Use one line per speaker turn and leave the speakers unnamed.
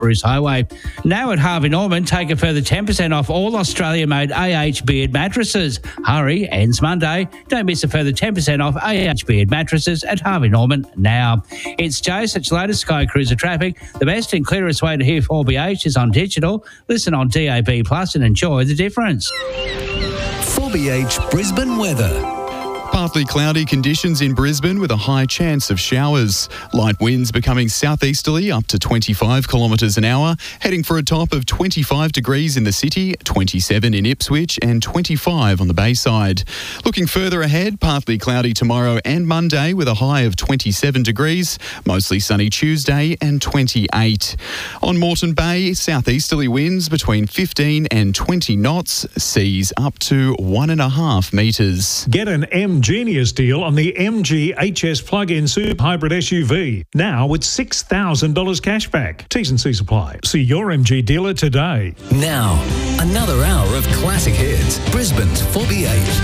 Bruce Highway. Now at Harvey Norman, take a further 10% off all Australia-made AH Beard mattresses. Hurry, ends Monday. Don't miss a further 10% off AH Beard mattresses at Harvey Norman now. It's Jay, such latest Sky Cruiser traffic. The best and clearest way to hear 4BH is on digital. Listen on DAB Plus and enjoy the difference.
4BH Brisbane weather.
Partly cloudy conditions in Brisbane with a high chance of showers. Light winds becoming southeasterly up to 25 kilometres an hour, heading for a top of 25 degrees in the city, 27 in Ipswich and 25 on the Bayside. Looking further ahead, partly cloudy tomorrow and Monday with a high of 27 degrees, mostly sunny Tuesday and 28. On Moreton Bay, southeasterly winds between 15 and 20 knots, seas up to 1.5 metres.
Get an Genius deal on the MG HS plug-in super hybrid SUV. Now with $6,000 cashback. T's and C's apply. See your MG dealer today.
Now, another hour of classic hits. Brisbane's 4BH.